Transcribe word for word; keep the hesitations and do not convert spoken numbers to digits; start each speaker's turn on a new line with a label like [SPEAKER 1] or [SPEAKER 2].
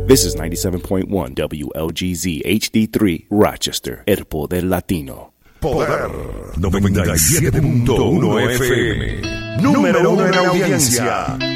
[SPEAKER 1] This is ninety-seven point one W L G Z H D three, Rochester, El Poder Latino.
[SPEAKER 2] Poder noventa y siete punto uno F M. Número uno en audiencia.